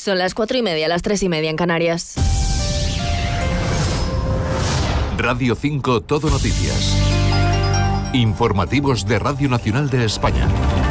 Son las 4:30, las 3:30 en Canarias. Radio 5 Todo Noticias. Informativos de Radio Nacional de España.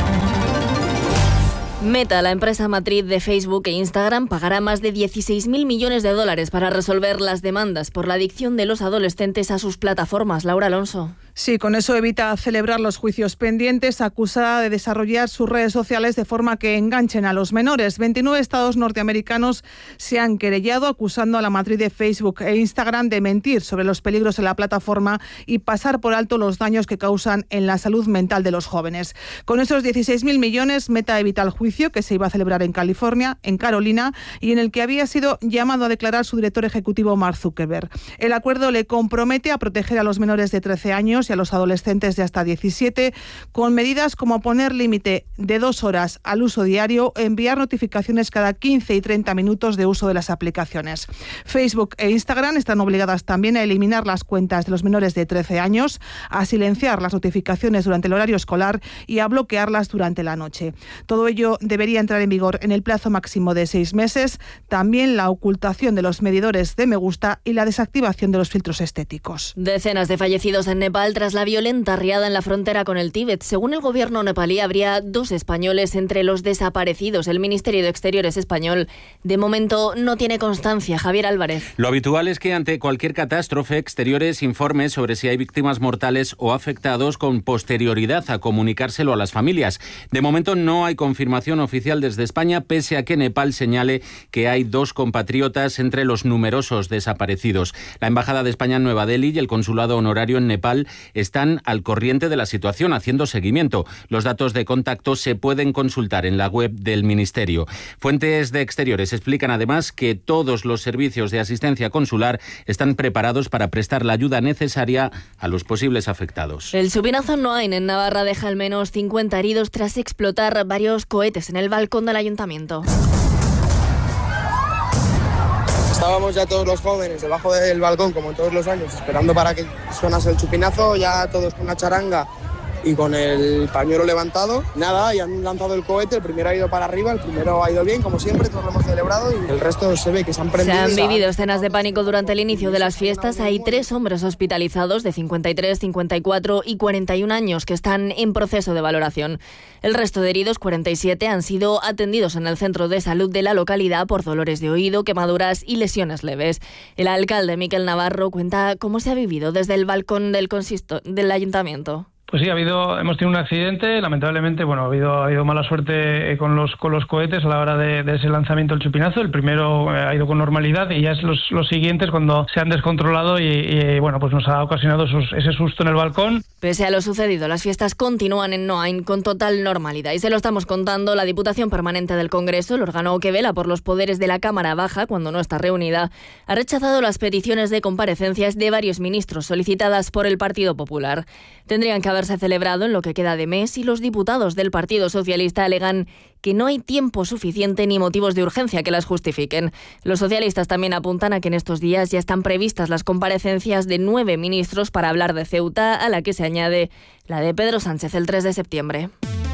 Meta, la empresa matriz de Facebook e Instagram, pagará más de 16.000 millones de dólares para resolver las demandas por la adicción de los adolescentes a sus plataformas. Laura Alonso. Sí, con eso evita celebrar los juicios pendientes, acusada de desarrollar sus redes sociales de forma que enganchen a los menores. 29 estados norteamericanos se han querellado acusando a la matriz de Facebook e Instagram de mentir sobre los peligros de la plataforma y pasar por alto los daños que causan en la salud mental de los jóvenes. Con esos 16.000 millones, Meta evita el juicio que se iba a celebrar en California, en Carolina, y en el que había sido llamado a declarar su director ejecutivo Mark Zuckerberg. El acuerdo le compromete a proteger a los menores de 13 años y a los adolescentes de hasta 17, con medidas como poner límite de 2 horas al uso diario, enviar notificaciones cada 15 y 30 minutos de uso de las aplicaciones. Facebook e Instagram están obligadas también a eliminar las cuentas de los menores de 13 años, a silenciar las notificaciones durante el horario escolar y a bloquearlas durante la noche. Todo ello debería entrar en vigor en el plazo máximo de 6 meses. También la ocultación de los medidores de me gusta y la desactivación de los filtros estéticos. Decenas de fallecidos en Nepal tras la violenta riada en la frontera con el Tíbet. Según el gobierno nepalí, habría 2 españoles entre los desaparecidos. El Ministerio de Exteriores español, de momento, no tiene constancia. Javier Álvarez. Lo habitual es que ante cualquier catástrofe, Exteriores informe sobre si hay víctimas mortales o afectados con posterioridad a comunicárselo a las familias. De momento no hay confirmación oficial desde España, pese a que Nepal señale que hay 2 compatriotas entre los numerosos desaparecidos. La Embajada de España en Nueva Delhi y el Consulado Honorario en Nepal están al corriente de la situación, haciendo seguimiento. Los datos de contacto se pueden consultar en la web del Ministerio. Fuentes de Exteriores explican además que todos los servicios de asistencia consular están preparados para prestar la ayuda necesaria a los posibles afectados. El chupinazo en Noain, en Navarra, deja al menos 50 heridos tras explotar varios cohetes en el balcón del ayuntamiento. Estábamos ya todos los jóvenes debajo del balcón, como todos los años, esperando para que sonase el chupinazo, ya todos con la charanga y con el pañuelo levantado. Nada, y han lanzado el cohete, el primero ha ido para arriba, el primero ha ido bien, como siempre, todos lo hemos celebrado y el resto se ve que se han prendido. Se han vivido escenas de pánico durante el inicio de las fiestas. Hay 3 hombres hospitalizados de 53, 54 y 41 años que están en proceso de valoración. El resto de heridos, 47, han sido atendidos en el centro de salud de la localidad por dolores de oído, quemaduras y lesiones leves. El alcalde Miquel Navarro cuenta cómo se ha vivido desde el balcón del ayuntamiento. Pues sí, hemos tenido un accidente, lamentablemente, ha habido mala suerte con los cohetes a la hora de ese lanzamiento del chupinazo. El primero ha ido con normalidad y ya es los siguientes cuando se han descontrolado y pues nos ha ocasionado ese susto en el balcón. Pese a lo sucedido, las fiestas continúan en Noain con total normalidad y se lo estamos contando. La Diputación Permanente del Congreso, el órgano que vela por los poderes de la Cámara Baja cuando no está reunida, ha rechazado las peticiones de comparecencias de varios ministros solicitadas por el Partido Popular. Tendrían que haberse celebrado en lo que queda de mes y los diputados del Partido Socialista alegan que no hay tiempo suficiente ni motivos de urgencia que las justifiquen. Los socialistas también apuntan a que en estos días ya están previstas las comparecencias de 9 ministros para hablar de Ceuta, a la que se añade la de Pedro Sánchez el 3 de septiembre.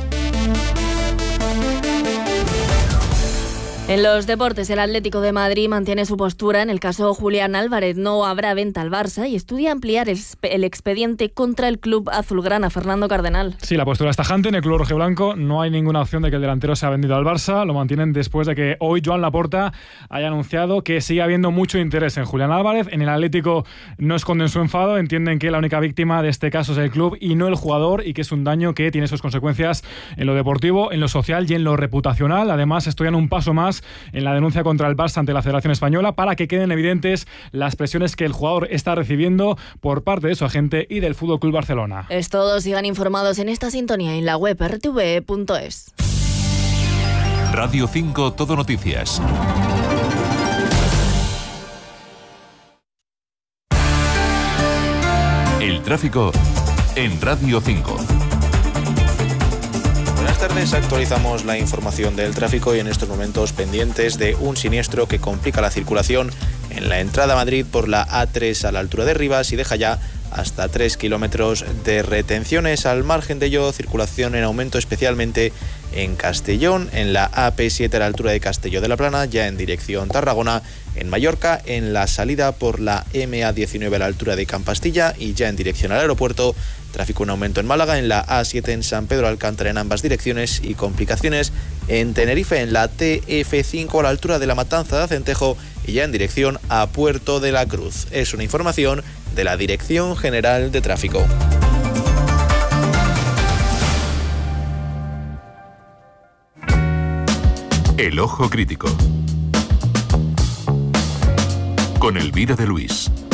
En los deportes, el Atlético de Madrid mantiene su postura en el caso Julián Álvarez. No habrá venta al Barça y estudia ampliar el expediente contra el club azulgrana. Fernando Cardenal. Sí, la postura es tajante. En el club rojiblanco no hay ninguna opción de que el delantero sea vendido al Barça. Lo mantienen después de que hoy Joan Laporta haya anunciado que sigue habiendo mucho interés en Julián Álvarez. En el Atlético no esconden su enfado. Entienden que la única víctima de este caso es el club y no el jugador, y que es un daño que tiene sus consecuencias en lo deportivo, en lo social y en lo reputacional. Además, estudian un paso más en la denuncia contra el Barça ante la Federación Española para que queden evidentes las presiones que el jugador está recibiendo por parte de su agente y del FC Barcelona. Es todo, sigan informados en esta sintonía en la web rtve.es. Radio 5 Todo Noticias. El tráfico en Radio 5. Buenas tardes, actualizamos la información del tráfico y en estos momentos pendientes de un siniestro que complica la circulación en la entrada a Madrid por la A3 a la altura de Rivas y deja ya hasta 3 kilómetros de retenciones. Al margen de ello, circulación en aumento especialmente en Castellón, en la AP7 a la altura de Castelló de la Plana, ya en dirección Tarragona, en Mallorca, en la salida por la MA19 a la altura de Campastilla y ya en dirección al aeropuerto. Tráfico en aumento en Málaga, en la A7 en San Pedro Alcántara en ambas direcciones y complicaciones en Tenerife, en la TF5 a la altura de la Matanza de Acentejo y ya en dirección a Puerto de la Cruz. Es una información de la Dirección General de Tráfico. El Ojo Crítico con Elvira de Luis.